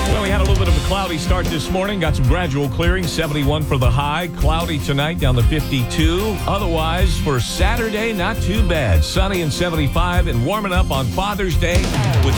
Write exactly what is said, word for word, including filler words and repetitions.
Well, we had a little bit of a cloudy start this morning. Got some gradual clearing. seventy-one for the high. Cloudy tonight down to fifty-two. Otherwise, for Saturday, not too bad. Sunny and seventy-five and warming up on Father's Day with